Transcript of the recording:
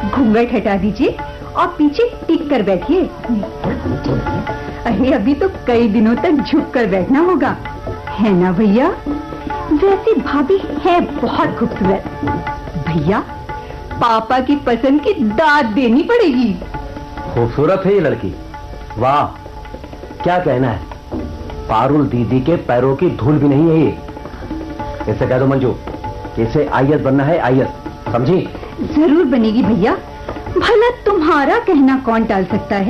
घूंघट हटा दीजिए और पीछे टिक कर बैठिए। अरे अभी तो कई दिनों तक झुक कर बैठना होगा, है ना भैया? वैसे भाभी है बहुत खूबसूरत। भैया पापा की पसंद की दाद देनी पड़ेगी। खूबसूरत है ये लड़की, वाह क्या कहना है। पारुल दीदी के पैरों की धूल भी नहीं है ये। इसे कह दो मंजू, इसे आईएएस बनना है, आईएएस, समझी? जरूर बनेगी भैया, भला तुम्हारा कहना कौन टाल सकता है।